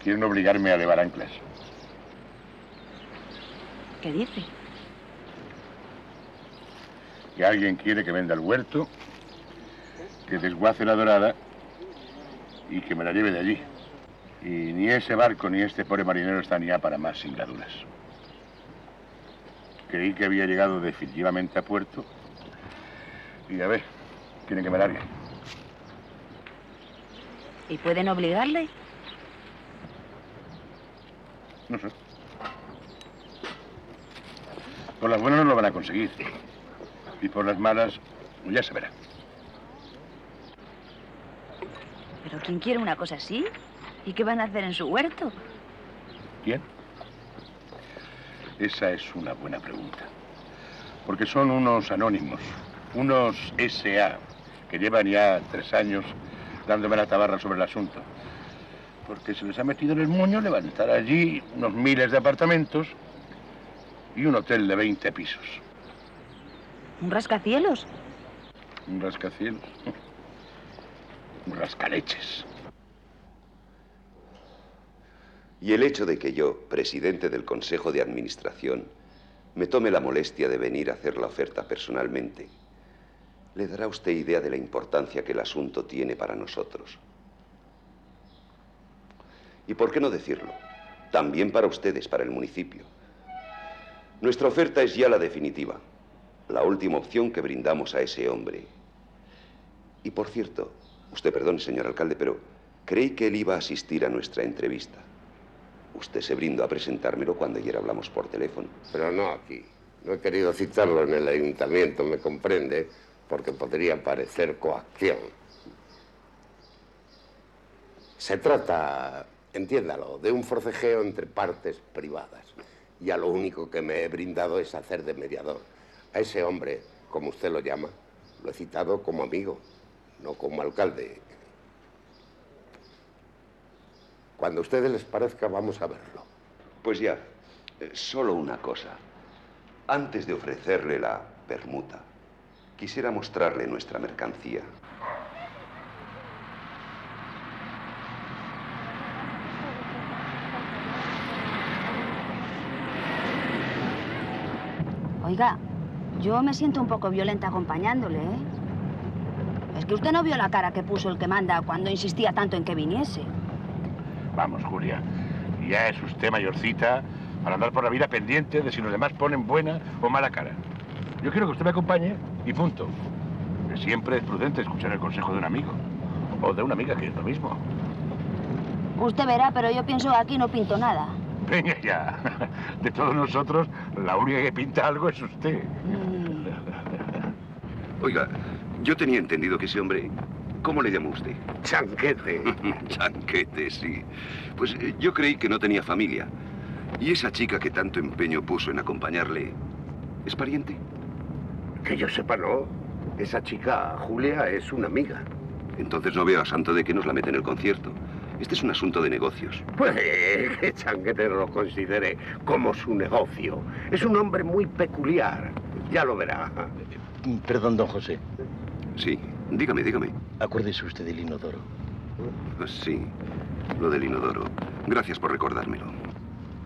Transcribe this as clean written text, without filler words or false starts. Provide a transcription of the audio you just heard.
Quieren obligarme a levar anclas. ¿Qué dice? Que alguien quiere que venda el huerto, que desguace la dorada y que me la lleve de allí. Y ni ese barco ni este pobre marinero están ya para más singaduras. Creí que había llegado definitivamente a puerto y a ver, quieren que me largue. ¿Y pueden obligarle? No sé. Por las buenas no lo van a conseguir. Y por las malas, ya se verá. ¿Pero quién quiere una cosa así? ¿Y qué van a hacer en su huerto? ¿Quién? Esa es una buena pregunta. Porque son unos anónimos, unos SA, que llevan ya 3 años dándome la tabarra sobre el asunto. Porque se les ha metido en el moño levantar allí unos miles de apartamentos y un hotel de 20 pisos. ¿Un rascacielos? Un rascacielos. Un rascaleches. Y el hecho de que yo, presidente del Consejo de Administración, me tome la molestia de venir a hacer la oferta personalmente, le dará a usted idea de la importancia que el asunto tiene para nosotros. Y por qué no decirlo, también para ustedes, para el municipio. Nuestra oferta es ya la definitiva, la última opción que brindamos a ese hombre. Y por cierto, usted perdone, señor alcalde, pero creí que él iba a asistir a nuestra entrevista. Usted se brindó a presentármelo cuando ayer hablamos por teléfono. Pero no aquí. No he querido citarlo en el ayuntamiento, me comprende, porque podría parecer coacción. Se trata, entiéndalo, de un forcejeo entre partes privadas. Y a lo único que me he brindado es hacer de mediador. A ese hombre, como usted lo llama, lo he citado como amigo, no como alcalde. Cuando a ustedes les parezca, vamos a verlo. Pues ya, solo una cosa. Antes de ofrecerle la permuta, quisiera mostrarle nuestra mercancía. Oiga, yo me siento un poco violenta acompañándole, ¿eh? Es que usted no vio la cara que puso el que manda cuando insistía tanto en que viniese. Vamos, Julia. Ya es usted mayorcita para andar por la vida pendiente de si los demás ponen buena o mala cara. Yo quiero que usted me acompañe y punto. Que siempre es prudente escuchar el consejo de un amigo. O de una amiga, que es lo mismo. Usted verá, pero yo pienso que aquí no pinto nada. Venga ya. De todos nosotros, la única que pinta algo es usted. Oiga, yo tenía entendido que ese hombre... ¿Cómo le llamó usted? Chanquete. Chanquete, sí. Pues yo creí que no tenía familia. ¿Y esa chica que tanto empeño puso en acompañarle, es pariente? Que yo sepa, no. Esa chica, Julia, es una amiga. Entonces no veo a santo de que nos la mete en el concierto. Este es un asunto de negocios. Pues que Chanquete no lo considere como su negocio. Es un hombre muy peculiar. Ya lo verá. Perdón, don José. Sí, dígame, dígame. Acuérdese usted del inodoro. Pues sí, lo del inodoro. Gracias por recordármelo.